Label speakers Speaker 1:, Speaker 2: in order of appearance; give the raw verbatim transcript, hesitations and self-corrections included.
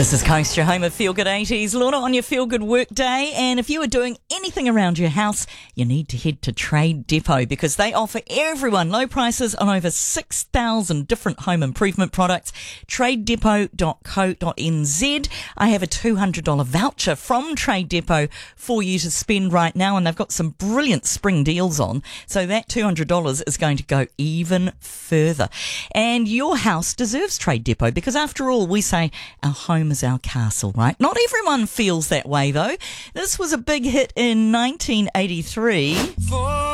Speaker 1: This is Coast, your home of Feel Good eighties. Lorna on your Feel Good work day. And if you are doing anything around your house, you need to head to Trade Depot because they offer everyone low prices on over six thousand different home improvement products. trade depot dot co dot n z. I have a two hundred dollars voucher from Trade Depot for you to spend right now, and they've got some brilliant spring deals on. So that two hundred dollars is going to go even further. And your house deserves Trade Depot because, after all, we say our home is our castle, right? Not everyone feels that way, though. This was a big hit in nineteen eighty-three.